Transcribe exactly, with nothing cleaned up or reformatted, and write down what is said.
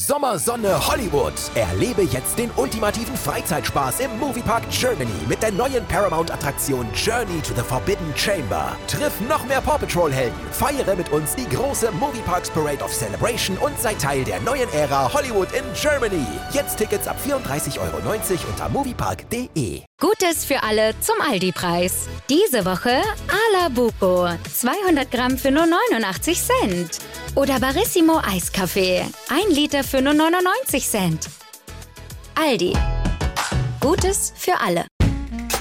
Sommer, Sonne, Hollywood. Erlebe jetzt den ultimativen Freizeitspaß im Moviepark Germany mit der neuen Paramount-Attraktion Journey to the Forbidden Chamber. Triff noch mehr Paw Patrol-Helden, feiere mit uns die große Movieparks Parade of Celebration und sei Teil der neuen Ära Hollywood in Germany. Jetzt Tickets ab vierunddreißig Euro neunzig unter moviepark punkt de. Gutes für alle zum Aldi-Preis. Diese Woche Alabuco, zweihundert Gramm für nur neunundachtzig Cent. Oder Barissimo Eiskaffee, ein Liter für nur neunundneunzig Cent. Aldi. Gutes für alle.